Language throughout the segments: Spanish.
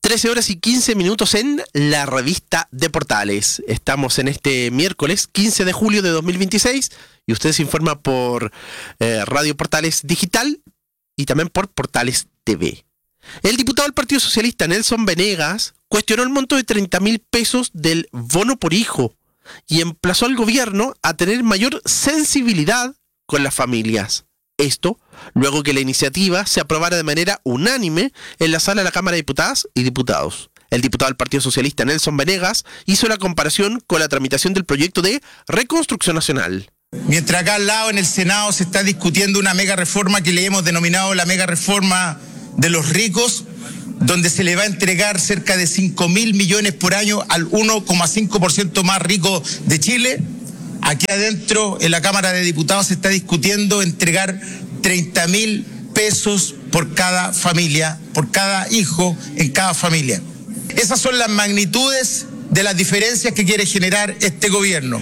13:15 en la revista de Portales. Estamos en este miércoles 15 de julio de 2026 y usted se informa por Radio Portales Digital y también por Portales TV. El diputado del Partido Socialista, Nelson Venegas, cuestionó el monto de 30.000 pesos del bono por hijo y emplazó al gobierno a tener mayor sensibilidad con las familias. Esto luego que la iniciativa se aprobara de manera unánime en la sala de la Cámara de Diputadas y Diputados. El diputado del Partido Socialista, Nelson Venegas, hizo la comparación con la tramitación del proyecto de Reconstrucción Nacional. Mientras acá al lado en el Senado se está discutiendo una mega reforma que le hemos denominado la mega reforma de los ricos, donde se le va a entregar cerca de 5.000 millones por año al 1,5% más rico de Chile. Aquí adentro, en la Cámara de Diputados, se está discutiendo entregar 30.000 pesos por cada familia, por cada hijo en cada familia. Esas son las magnitudes de las diferencias que quiere generar este gobierno.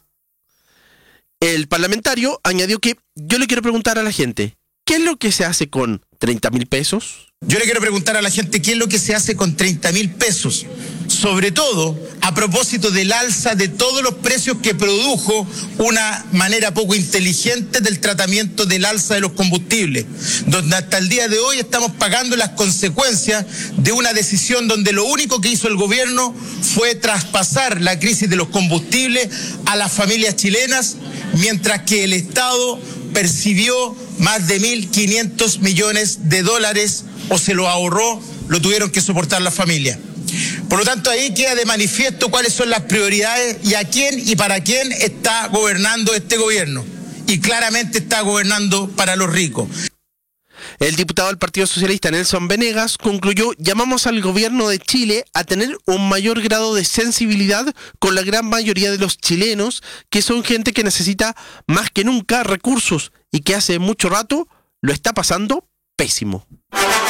El parlamentario añadió que yo le quiero preguntar a la gente, ¿qué es lo que se hace con 30.000 pesos? Yo le quiero preguntar a la gente qué es lo que se hace con 30.000 pesos, sobre todo a propósito del alza de todos los precios que produjo una manera poco inteligente del tratamiento del alza de los combustibles, donde hasta el día de hoy estamos pagando las consecuencias de una decisión donde lo único que hizo el gobierno fue traspasar la crisis de los combustibles a las familias chilenas, mientras que el Estado percibió más de 1.500 millones de dólares o se lo ahorró, lo tuvieron que soportar las familias. Por lo tanto, ahí queda de manifiesto cuáles son las prioridades y a quién y para quién está gobernando este gobierno. Y claramente está gobernando para los ricos. El diputado del Partido Socialista, Nelson Venegas, concluyó: llamamos al gobierno de Chile a tener un mayor grado de sensibilidad con la gran mayoría de los chilenos, que son gente que necesita más que nunca recursos y que hace mucho rato lo está pasando pésimo.